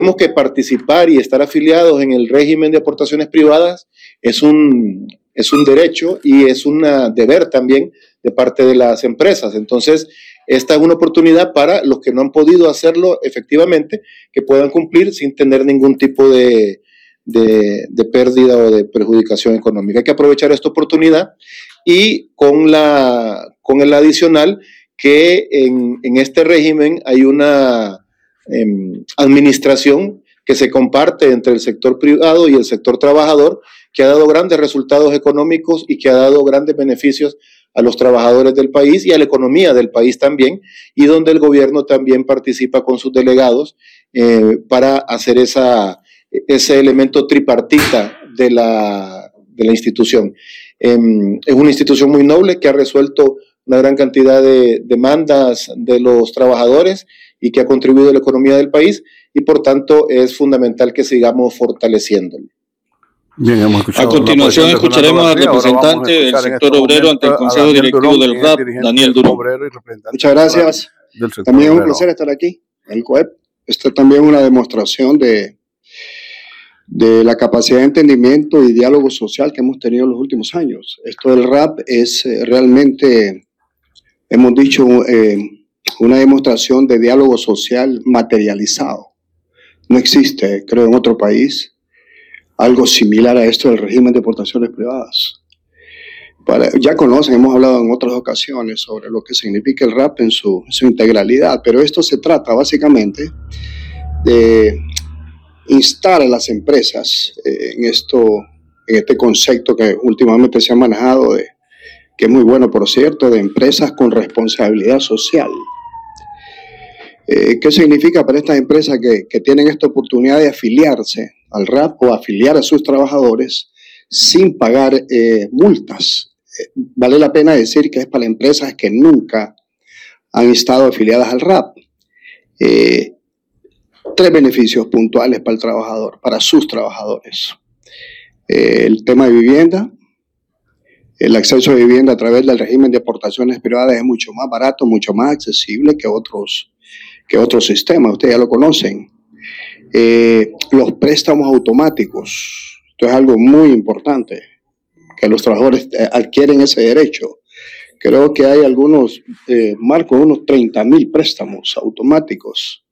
que participar y estar afiliados en el régimen de aportaciones privadas es un derecho y es un deber también de parte de las empresas. Entonces, esta es una oportunidad para los que no han podido hacerlo efectivamente, que puedan cumplir sin tener ningún tipo de pérdida o de perjudicación económica. Hay que aprovechar esta oportunidad y con el adicional que en este régimen hay una administración que se comparte entre el sector privado y el sector trabajador, que ha dado grandes resultados económicos y que ha dado grandes beneficios a los trabajadores del país y a la economía del país también, y donde el gobierno también participa con sus delegados para hacer ese elemento tripartita de la institución. Es una institución muy noble que ha resuelto una gran cantidad de demandas de los trabajadores y que ha contribuido a la economía del país, y por tanto es fundamental que sigamos fortaleciéndolo. Bien, hemos escuchado. A continuación escucharemos al representante del sector obrero ante el Consejo Directivo del RAP, Daniel Durón. Muchas gracias. También es un placer estar aquí en el COEP. Esto también es una demostración de la capacidad de entendimiento y diálogo social que hemos tenido en los últimos años. Esto del RAP es realmente, hemos dicho, una demostración de diálogo social materializado. No existe, creo, en otro país algo similar a esto del régimen de aportaciones privadas. Ya conocen, hemos hablado en otras ocasiones sobre lo que significa el RAP en su integralidad, pero esto se trata básicamente de instar a las empresas en este concepto que últimamente se ha manejado, que es muy bueno, por cierto, de empresas con responsabilidad social. ¿Qué significa para estas empresas que tienen esta oportunidad de afiliarse al RAP o afiliar a sus trabajadores sin pagar multas? Vale la pena decir que es para empresas que nunca han estado afiliadas al RAP. 3 beneficios puntuales para el trabajador, para sus trabajadores. El tema de vivienda. El acceso a vivienda a través del régimen de aportaciones privadas es mucho más barato, mucho más accesible que otros sistemas. Ustedes ya lo conocen. Los préstamos automáticos. Esto es algo muy importante, que los trabajadores adquieren ese derecho. Creo que hay algunos, Marco, unos 30,000 préstamos automáticos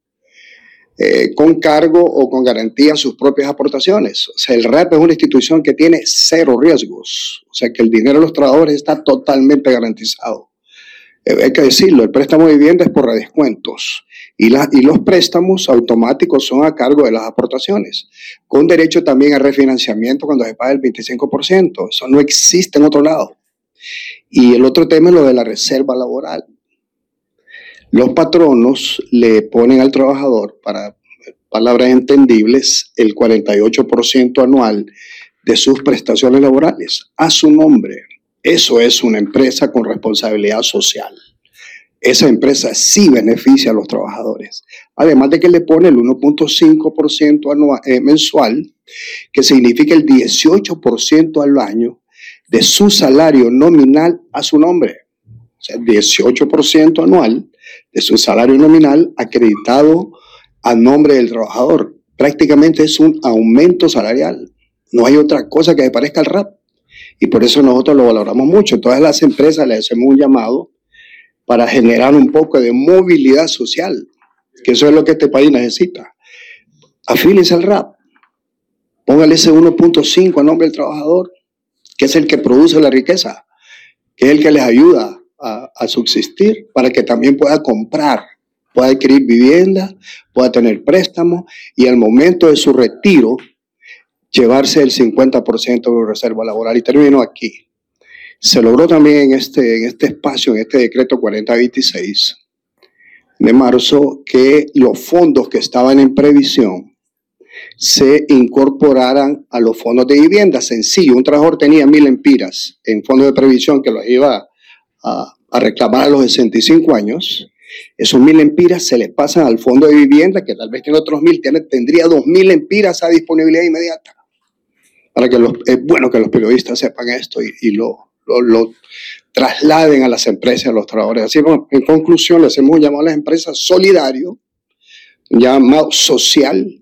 con cargo o con garantía a sus propias aportaciones. O sea, el RAP es una institución que tiene 0 riesgos. O sea, que el dinero de los trabajadores está totalmente garantizado. Hay que decirlo, el préstamo de vivienda es por redescuentos y los préstamos automáticos son a cargo de las aportaciones, con derecho también a refinanciamiento cuando se paga el 25%. Eso no existe en otro lado. Y el otro tema es lo de la reserva laboral. Los patronos le ponen al trabajador, para palabras entendibles, el 48% anual de sus prestaciones laborales a su nombre. Eso es una empresa con responsabilidad social. Esa empresa sí beneficia a los trabajadores. Además de que le pone el 1.5% mensual, que significa el 18% al año de su salario nominal a su nombre. O sea, el 18% anual de su salario nominal acreditado a nombre del trabajador. Prácticamente es un aumento salarial. No hay otra cosa que se parezca al RAP. Y por eso nosotros lo valoramos mucho. Todas las empresas les hacemos un llamado para generar un poco de movilidad social, que eso es lo que este país necesita. Afíliense al RAP. Póngale ese 1.5 a nombre del trabajador, que es el que produce la riqueza, que es el que les ayuda a subsistir para que también pueda comprar, pueda adquirir vivienda, pueda tener préstamo y al momento de su retiro llevarse el 50% de reserva laboral. Y termino aquí. Se logró también en este espacio, en este decreto 4026 de marzo, que los fondos que estaban en previsión se incorporaran a los fondos de vivienda. Sencillo, un trabajador tenía 1,000 empiras en fondos de previsión que los iba a reclamar a los 65 años. Esos 1,000 empiras se les pasan al fondo de vivienda, que tal vez tiene otros 1,000, tendría 2,000 empiras a disponibilidad inmediata. Para que es bueno que los periodistas sepan esto y lo trasladen a las empresas, a los trabajadores. Así, bueno, en conclusión, les hemos llamado a las empresas solidario, un llamado social,